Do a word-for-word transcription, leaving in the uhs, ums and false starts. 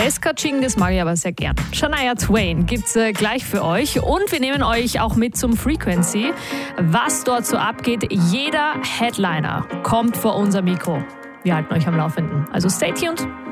Eiskatsching, das mag ich aber sehr gern. Shania Twain gibt's äh, gleich für euch und wir nehmen euch auch mit zum Frequency. Was dort so abgeht, jeder Headliner kommt vor unser Mikro. Wir halten euch am Laufenden. Also stay tuned.